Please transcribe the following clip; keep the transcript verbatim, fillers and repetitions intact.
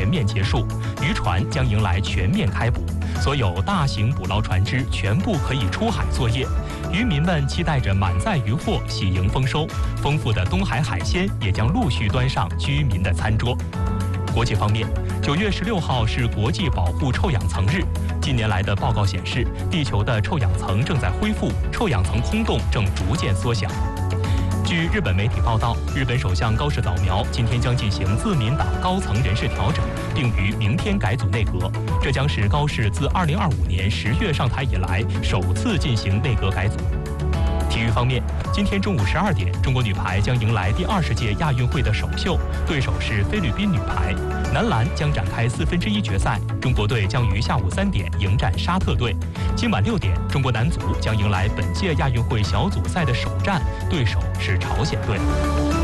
全面结束，渔船将迎来全面开捕，所有大型捕捞船只全部可以出海作业。渔民们期待着满载渔获喜迎丰收，丰富的东海海鲜也将陆续端上居民的餐桌。国际方面，九月十六号是国际保护臭氧层日。近年来的报告显示，地球的臭氧层正在恢复，臭氧层空洞正逐渐缩小。据日本媒体报道，日本首相高市早苗今天将进行自民党高层人事调整，并于明天改组内阁。这将是高市自二零二五年十月上台以来首次进行内阁改组。体育方面，今天中午十二点，中国女排将迎来第二十届亚运会的首秀，对手是菲律宾女排。男篮将展开四分之一决赛，中国队将于下午三点迎战沙特队。今晚六点，中国男足将迎来本届亚运会小组赛的首战，对手是朝鲜队。